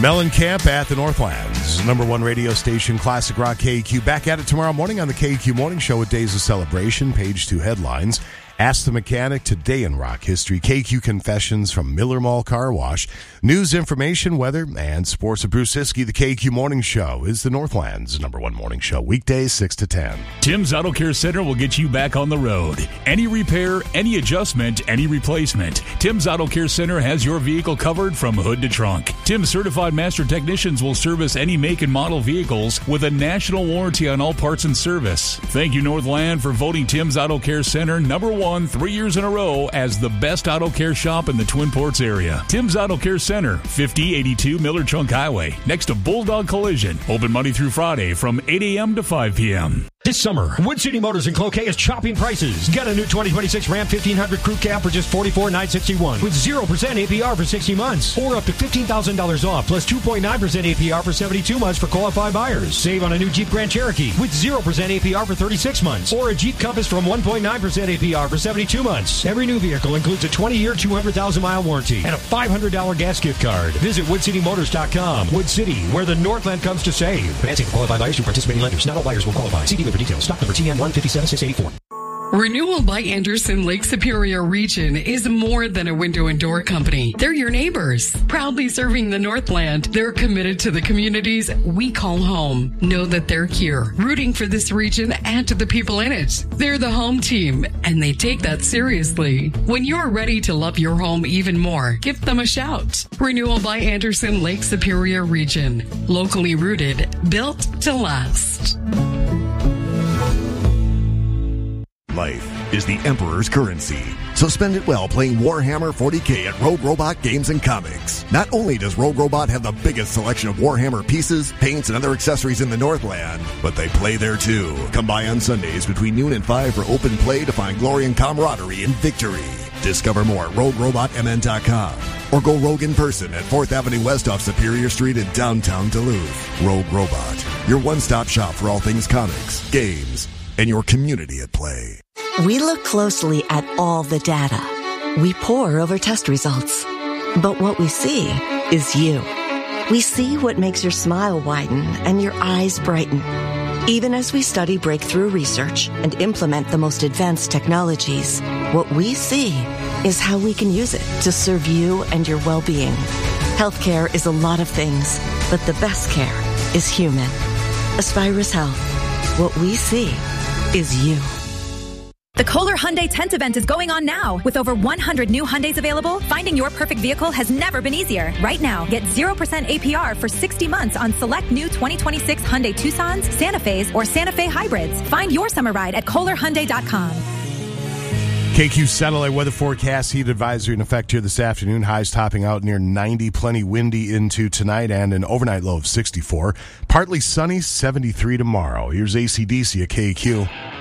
Mellencamp at the Northlands, number one radio station, Classic Rock KQ. Back at it tomorrow morning on the KQ Morning Show with Days of Celebration. Page 2 headlines. Ask the Mechanic, today in rock history. KQ Confessions from Miller Mall Car Wash. News, information, weather, and sports with Bruce Siskey. The KQ Morning Show is the Northlands' number one morning show. Weekdays 6 to 10. Tim's Auto Care Center will get you back on the road. Any repair, any adjustment, any replacement. Tim's Auto Care Center has your vehicle covered from hood to trunk. Tim's certified master technicians will service any make and model vehicles with a national warranty on all parts and service. Thank you, Northland, for voting Tim's Auto Care Center number one 3 years in a row as the best auto care shop in the Twin Ports area. Tim's Auto Care Center, 5082 Miller Trunk Highway, next to Bulldog Collision. Open Monday through Friday from 8 a.m. to 5 p.m. This summer, Wood City Motors in Cloquet is chopping prices. Get a new 2026 Ram 1500 Crew Cab for just $44,961 with 0% APR for 60 months or up to $15,000 off plus 2.9% APR for 72 months for qualified buyers. Save on a new Jeep Grand Cherokee with 0% APR for 36 months or a Jeep Compass from 1.9% APR for 72 months. Every new vehicle includes a 20-year, 200,000-mile warranty and a $500 gas gift card. Visit WoodCityMotors.com. Wood City, where the Northland comes to save. Financing for qualified buyers through participating lenders. Not all buyers will qualify. See dealer for details. Stock number TN 157684. Renewal by Anderson Lake Superior Region is more than a window and door company. They're your neighbors. Proudly serving the Northland, they're committed to the communities we call home. Know that they're here, rooting for this region and to the people in it. They're the home team, and they take that seriously. When you're ready to love your home even more, give them a shout. Renewal by Anderson Lake Superior Region. Locally rooted, built to last. Life is the Emperor's currency, so spend it well playing Warhammer 40K at Rogue Robot Games and Comics. Not only does Rogue Robot have the biggest selection of Warhammer pieces, paints, and other accessories in the Northland, but they play there too. Come by on Sundays between noon and 5 for open play to find glory and camaraderie and victory. Discover more at RogueRobotMN.com or go rogue in person at 4th Avenue West off Superior Street in downtown Duluth. Rogue Robot, your one-stop shop for all things comics, games, and your community at play. We look closely at all the data. We pore over test results. But what we see is you. We see what makes your smile widen and your eyes brighten. Even as we study breakthrough research and implement the most advanced technologies, what we see is how we can use it to serve you and your well-being. Healthcare is a lot of things, but the best care is human. Aspirus Health. What we see is you. The Kohler Hyundai Tent Event is going on now. With over 100 new Hyundais available, finding your perfect vehicle has never been easier. Right now, get 0% APR for 60 months on select new 2026 Hyundai Tucsons, Santa Fe's, or Santa Fe hybrids. Find your summer ride at KohlerHyundai.com. KQ satellite weather forecast, heat advisory in effect here this afternoon. Highs topping out near 90, plenty windy into tonight, and an overnight low of 64. Partly sunny, 73 tomorrow. Here's AC/DC at KQ.